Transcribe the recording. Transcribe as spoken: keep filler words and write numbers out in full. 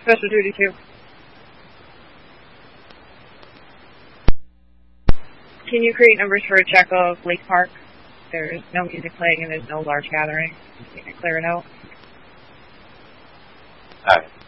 Special Duty two. Can you create numbers for a check of Lake Park? There's no music playing and there's no large gathering. Can you clear it out? Alright.